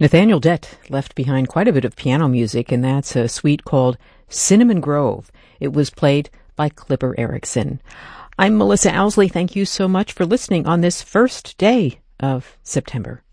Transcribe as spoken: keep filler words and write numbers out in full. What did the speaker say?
Nathaniel Dett left behind quite a bit of piano music, and that's a suite called Cinnamon Grove. It was played by Clipper Erickson. I'm Melissa Owsley. Thank you so much for listening on this first day of September.